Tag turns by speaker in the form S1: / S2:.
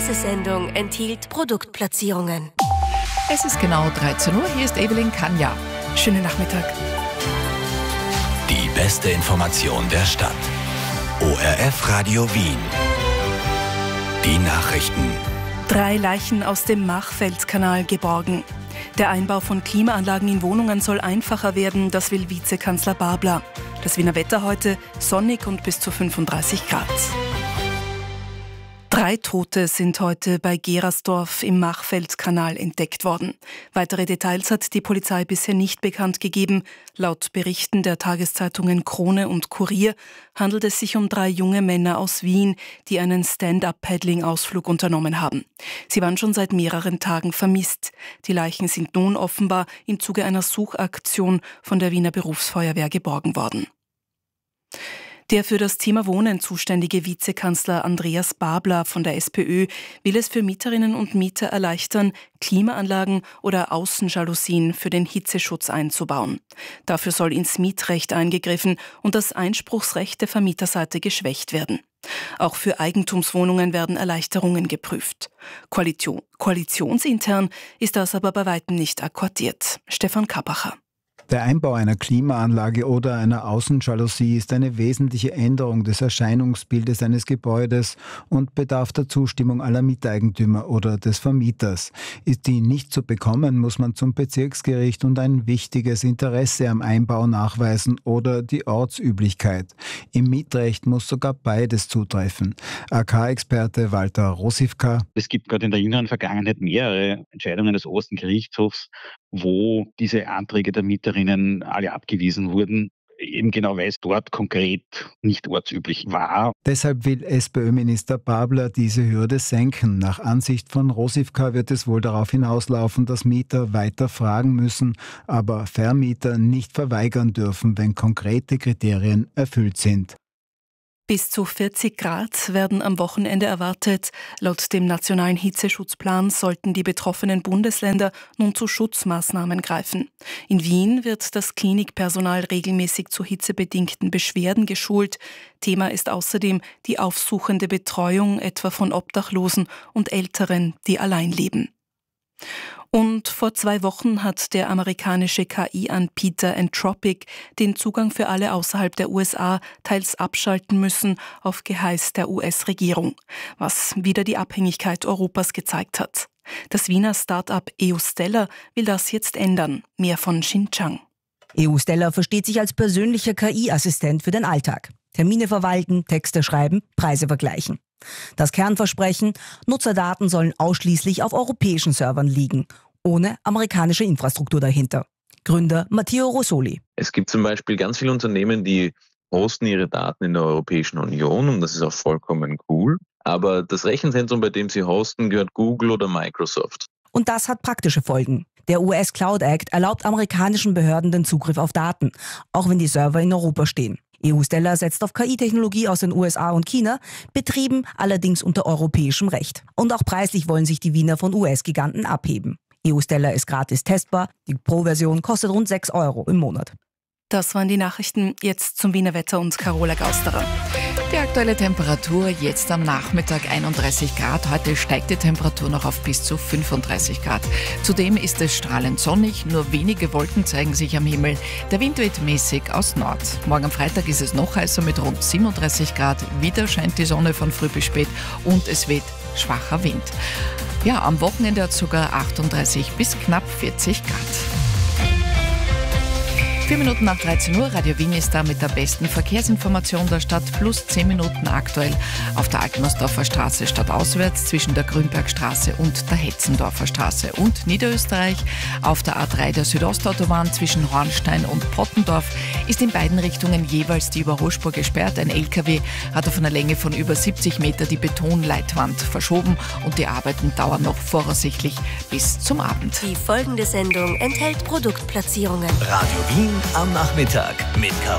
S1: Diese Sendung enthielt Produktplatzierungen.
S2: Es ist genau 13 Uhr, hier ist Evelyn Kanja. Schönen Nachmittag.
S3: Die beste Information der Stadt. ORF Radio Wien. Die Nachrichten.
S4: 3 Leichen aus dem Machfeldkanal geborgen. Der Einbau von Klimaanlagen in Wohnungen soll einfacher werden, das will Vizekanzler Babler. Das Wiener Wetter heute sonnig und bis zu 35 Grad. 3 Tote sind heute bei Gerersdorf im Machfeldkanal entdeckt worden. Weitere Details hat die Polizei bisher nicht bekannt gegeben. Laut Berichten der Tageszeitungen Krone und Kurier handelt es sich um 3 junge Männer aus Wien, die einen Stand-up-Paddling-Ausflug unternommen haben. Sie waren schon seit mehreren Tagen vermisst. Die Leichen sind nun offenbar im Zuge einer Suchaktion von der Wiener Berufsfeuerwehr geborgen worden. Der für das Thema Wohnen zuständige Vizekanzler Andreas Babler von der SPÖ will es für Mieterinnen und Mieter erleichtern, Klimaanlagen oder Außenjalousien für den Hitzeschutz einzubauen. Dafür soll ins Mietrecht eingegriffen und das Einspruchsrecht der Vermieterseite geschwächt werden. Auch für Eigentumswohnungen werden Erleichterungen geprüft. Koalitionsintern ist das aber bei weitem nicht akkordiert. Stefan Kappacher.
S5: Der Einbau einer Klimaanlage oder einer Außenjalousie ist eine wesentliche Änderung des Erscheinungsbildes eines Gebäudes und bedarf der Zustimmung aller Miteigentümer oder des Vermieters. Ist die nicht zu bekommen, muss man zum Bezirksgericht und ein wichtiges Interesse am Einbau nachweisen oder die Ortsüblichkeit. Im Mietrecht muss sogar beides zutreffen. AK-Experte Walter Rosivka.
S6: Es gibt gerade in der jüngeren Vergangenheit mehrere Entscheidungen des Obersten Gerichtshofs, wo diese Anträge der Mieterinnen alle abgewiesen wurden, eben genau weil es dort konkret nicht ortsüblich war.
S5: Deshalb will SPÖ-Minister Babler diese Hürde senken. Nach Ansicht von Rosivka wird es wohl darauf hinauslaufen, dass Mieter weiter fragen müssen, aber Vermieter nicht verweigern dürfen, wenn konkrete Kriterien erfüllt sind.
S4: Bis zu 40 Grad werden am Wochenende erwartet. Laut dem nationalen Hitzeschutzplan sollten die betroffenen Bundesländer nun zu Schutzmaßnahmen greifen. In Wien wird das Klinikpersonal regelmäßig zu hitzebedingten Beschwerden geschult. Thema ist außerdem die aufsuchende Betreuung etwa von Obdachlosen und Älteren, die allein leben. Und vor 2 Wochen hat der amerikanische KI-Anbieter Anthropic den Zugang für alle außerhalb der USA teils abschalten müssen auf Geheiß der US-Regierung, was wieder die Abhängigkeit Europas gezeigt hat. Das Wiener Start-up EOStella will das jetzt ändern. Mehr von Xinjiang.
S7: EOStella versteht sich als persönlicher KI-Assistent für den Alltag. Termine verwalten, Texte schreiben, Preise vergleichen. Das Kernversprechen: Nutzerdaten sollen ausschließlich auf europäischen Servern liegen, ohne amerikanische Infrastruktur dahinter. Gründer Matteo Rosoli.
S8: Es gibt zum Beispiel ganz viele Unternehmen, die hosten ihre Daten in der Europäischen Union und das ist auch vollkommen cool. Aber das Rechenzentrum, bei dem sie hosten, gehört Google oder Microsoft.
S7: Und das hat praktische Folgen. Der US Cloud Act erlaubt amerikanischen Behörden den Zugriff auf Daten, auch wenn die Server in Europa stehen. EOStella setzt auf KI-Technologie aus den USA und China, betrieben allerdings unter europäischem Recht. Und auch preislich wollen sich die Wiener von US-Giganten abheben. EOStella ist gratis testbar, die Pro-Version kostet rund 6 € im Monat.
S4: Das waren die Nachrichten. Jetzt zum Wiener Wetter und Carola Gausterer.
S2: Die aktuelle Temperatur jetzt am Nachmittag 31 Grad. Heute steigt die Temperatur noch auf bis zu 35 Grad. Zudem ist es strahlend sonnig, nur wenige Wolken zeigen sich am Himmel. Der Wind weht mäßig aus Nord. Morgen am Freitag ist es noch heißer mit rund 37 Grad. Wieder scheint die Sonne von früh bis spät und es weht schwacher Wind. Ja, am Wochenende hat es sogar 38 bis knapp 40 Grad. 4 Minuten nach 13 Uhr, Radio Wien ist da mit der besten Verkehrsinformation der Stadt, plus 10 Minuten aktuell auf der Altmersdorfer Straße stadtauswärts zwischen der Grünbergstraße und der Hetzendorfer Straße. Und Niederösterreich auf der A3 der Südostautobahn zwischen Hornstein und Pottendorf ist in beiden Richtungen jeweils die Überholspur gesperrt. Ein LKW hat auf einer Länge von über 70 Meter die Betonleitwand verschoben und die Arbeiten dauern noch voraussichtlich bis zum Abend.
S1: Die folgende Sendung enthält Produktplatzierungen.
S3: Radio Wien am Nachmittag mit